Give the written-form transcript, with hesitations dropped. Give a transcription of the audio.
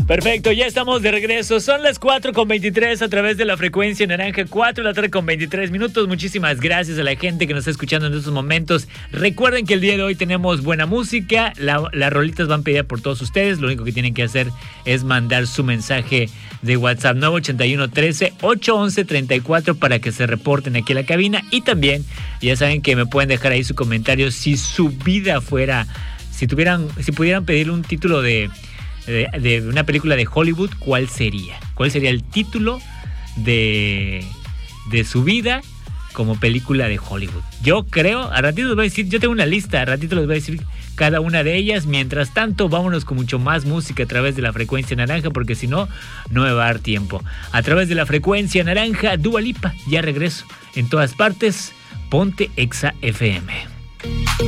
Perfecto, ya estamos de regreso. Son las 4:23 a través de la frecuencia naranja, 4:23 PM. Muchísimas gracias a la gente que nos está escuchando en estos momentos. Recuerden que el día de hoy tenemos buena música. Las rolitas van pedidas por todos ustedes. Lo único que tienen que hacer es mandar su mensaje de WhatsApp 981-13-811-34 para que se reporten aquí a la cabina. Y también, ya saben que me pueden dejar ahí su comentario si su vida fuera, si pudieran pedirle un título de una película de Hollywood, ¿cuál sería? ¿Cuál sería el título de su vida como película de Hollywood? Yo creo, a ratito les voy a decir, yo tengo una lista, a ratito les voy a decir cada una de ellas. Mientras tanto, vámonos con mucho más música a través de la frecuencia naranja, porque si no, no me va a dar tiempo. A través de la frecuencia naranja, Dua Lipa, ya regreso. En todas partes, ponte Exa FM.